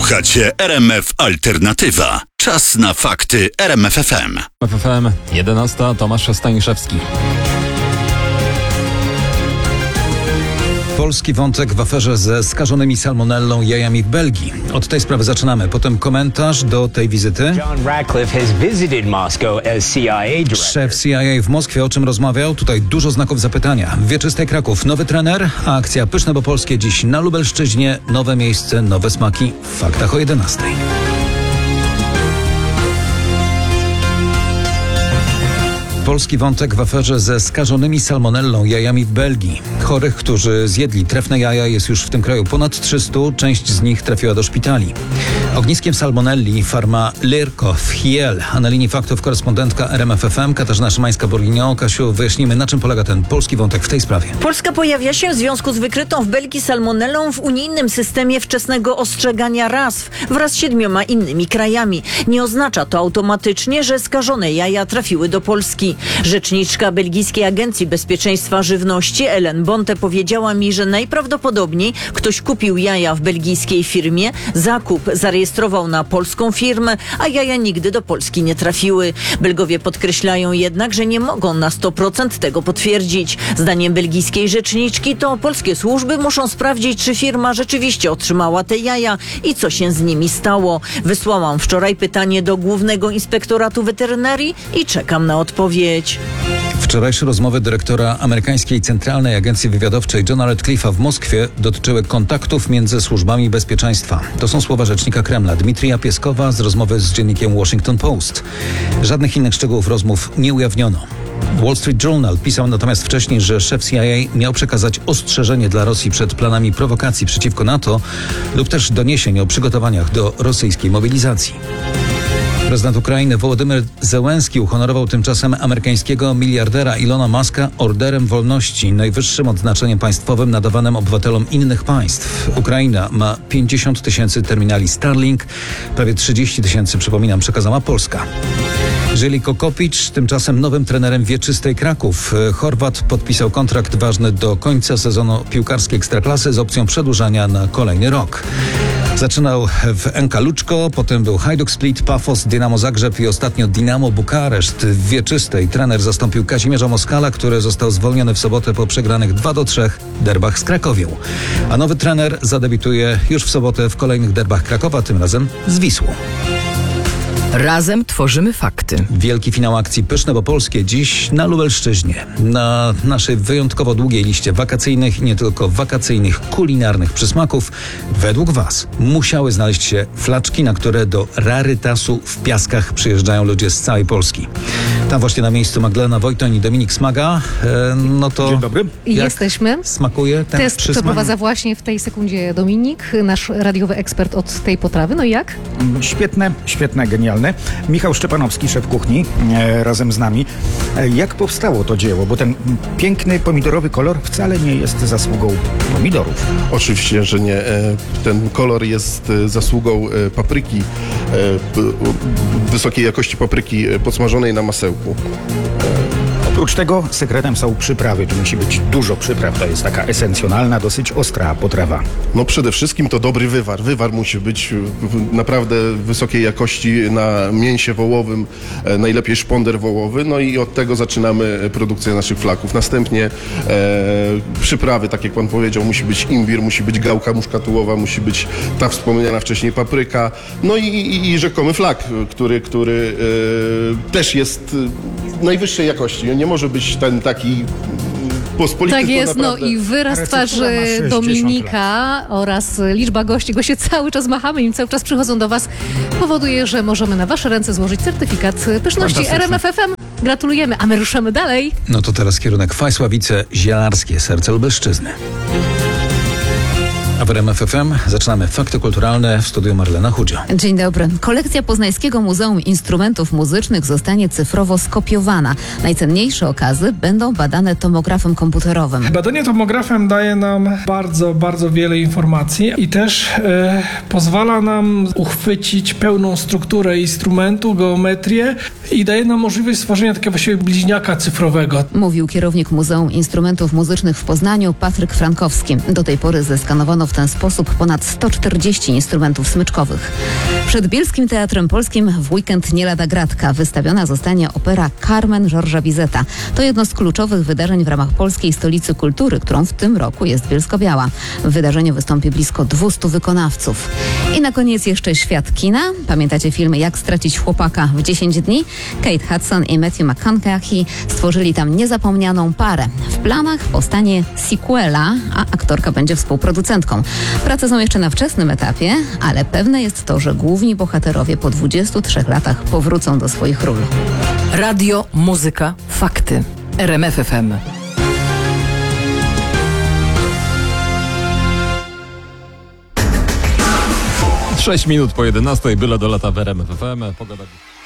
Słuchacie RMF Alternatywa. Czas na fakty RMF FM. FM 11. Tomasz Staniszewski. Polski wątek w aferze ze skażonymi salmonellą jajami w Belgii. Od tej sprawy zaczynamy. Potem komentarz do tej wizyty. John Ratcliffe has visited Moscow as CIA director. Szef CIA w Moskwie o czym rozmawiał? Tutaj dużo znaków zapytania. Wieczystej Kraków, nowy trener, a akcja Pyszne bo Polskie dziś na Lubelszczyźnie. Nowe miejsce, nowe smaki w faktach o 11. Polski wątek w aferze ze skażonymi salmonellą jajami w Belgii. Chorych, którzy zjedli trefne jaja, jest już w tym kraju ponad 300. Część z nich trafiła do szpitali. Ogniskiem salmonelli farma Lirko w Hiel. A na linii faktów korespondentka RMF FM Katarzyna Szymańska-Borginio. Kasiu, wyjaśnijmy, na czym polega ten polski wątek w tej sprawie. Polska pojawia się w związku z wykrytą w Belgii salmonellą w unijnym systemie wczesnego ostrzegania RASFF wraz z 7 innymi krajami. Nie oznacza to automatycznie, że skażone jaja trafiły do Polski. Rzeczniczka Belgijskiej Agencji Bezpieczeństwa Żywności Ellen Bonte powiedziała mi, że najprawdopodobniej ktoś kupił jaja w belgijskiej firmie, zakup zarejestrował na polską firmę, a jaja nigdy do Polski nie trafiły. Belgowie podkreślają jednak, że nie mogą na 100% tego potwierdzić. Zdaniem belgijskiej rzeczniczki to polskie służby muszą sprawdzić, czy firma rzeczywiście otrzymała te jaja i co się z nimi stało. Wysłałam wczoraj pytanie do Głównego Inspektoratu Weterynarii i czekam na odpowiedź. Wczorajsze rozmowy dyrektora amerykańskiej Centralnej Agencji Wywiadowczej Johna Ratcliffe'a w Moskwie dotyczyły kontaktów między służbami bezpieczeństwa. To są słowa rzecznika Kremla Dmitrija Pieskowa z rozmowy z dziennikiem Washington Post. Żadnych innych szczegółów rozmów nie ujawniono. Wall Street Journal pisał natomiast wcześniej, że szef CIA miał przekazać ostrzeżenie dla Rosji przed planami prowokacji przeciwko NATO lub też doniesień o przygotowaniach do rosyjskiej mobilizacji. Prezydent Ukrainy Wołodymyr Zełenski uhonorował tymczasem amerykańskiego miliardera Ilona Muska Orderem Wolności, najwyższym odznaczeniem państwowym nadawanym obywatelom innych państw. Ukraina ma 50 000 terminali Starlink, prawie 30 000, przypominam, przekazała Polska. Żeljko Kopić tymczasem nowym trenerem Wieczystej Kraków. Chorwat podpisał kontrakt ważny do końca sezonu piłkarskiej Ekstraklasy z opcją przedłużania na kolejny rok. Zaczynał w NK Luczko, potem był Hajduk Split, Pafos, Dynamo Zagrzeb i ostatnio Dinamo Bukareszt. W Wieczystej trener zastąpił Kazimierza Moskala, który został zwolniony w sobotę po przegranych 2-3 derbach z Krakowią. A nowy trener zadebiutuje już w sobotę w kolejnych derbach Krakowa, tym razem z Wisłą. Razem tworzymy fakty. Wielki finał akcji Pyszne bo Polskie dziś na Lubelszczyźnie. Na naszej wyjątkowo długiej liście wakacyjnych i nie tylko wakacyjnych, kulinarnych przysmaków według Was musiały znaleźć się flaczki, na które do rarytasu w Piaskach przyjeżdżają ludzie z całej Polski. Tam właśnie na miejscu Magdalena Wojtoń i Dominik Smaga. No to Dzień dobry. Jesteśmy. Smakuje ten Test przysmak? przeprowadza właśnie w tej sekundzie Dominik, nasz radiowy ekspert od tej potrawy. No i jak? Świetne, genialne. Michał Szczepanowski, szef kuchni, razem z nami. Jak powstało to dzieło? Bo ten piękny pomidorowy kolor wcale nie jest zasługą pomidorów. Oczywiście, że nie. Ten kolor jest zasługą papryki, wysokiej jakości papryki podsmażonej na masełku. Oprócz tego sekretem są przyprawy. Tu musi być dużo przypraw. To jest taka esencjonalna, dosyć ostra potrawa. No przede wszystkim to dobry wywar. Wywar musi być naprawdę wysokiej jakości na mięsie wołowym, najlepiej szponder wołowy. No i od tego zaczynamy produkcję naszych flaków. Następnie przyprawy, tak jak pan powiedział, musi być imbir, musi być gałka muszkatułowa, musi być ta wspomniana wcześniej papryka. No i rzekomy flak, który też jest najwyższej jakości. Nie może być ten taki pospolity. Tak jest, no i wyraz twarzy Dominika oraz liczba gości. Goście cały czas machamy, im cały czas przychodzą do Was. Powoduje, że możemy na Wasze ręce złożyć certyfikat pyszności RMF FM. Gratulujemy, a my ruszamy dalej. No to teraz kierunek Fajsławice, Zielarskie, serce Lubelszczyzny. A w RMF FM zaczynamy fakty kulturalne w studiu Marlena Chudzio. Dzień dobry. Kolekcja Poznańskiego Muzeum Instrumentów Muzycznych zostanie cyfrowo skopiowana. Najcenniejsze okazy będą badane tomografem komputerowym. Badanie tomografem daje nam bardzo wiele informacji i też pozwala nam uchwycić pełną strukturę instrumentu, geometrię i daje nam możliwość stworzenia takiego właściwie bliźniaka cyfrowego. Mówił kierownik Muzeum Instrumentów Muzycznych w Poznaniu Patryk Frankowski. Do tej pory zeskanowano w ten sposób ponad 140 instrumentów smyczkowych. Przed Bielskim Teatrem Polskim w weekend nie lada gratka. Wystawiona zostanie opera Carmen Georgesa Bizeta. To jedno z kluczowych wydarzeń w ramach Polskiej Stolicy Kultury, którą w tym roku jest Bielsko-Biała. W wydarzeniu wystąpi blisko 200 wykonawców. I na koniec jeszcze świat kina. Pamiętacie filmy Jak stracić chłopaka w 10 dni? Kate Hudson i Matthew McConaughey stworzyli tam niezapomnianą parę. W planach powstanie sequela, a aktorka będzie współproducentką. Prace są jeszcze na wczesnym etapie, ale pewne jest to, że główni bohaterowie po 23 latach powrócą do swoich ról. Radio, muzyka, fakty. RMF FM. 6 minut po 11, byle do lata w RMF FM. Pogoda...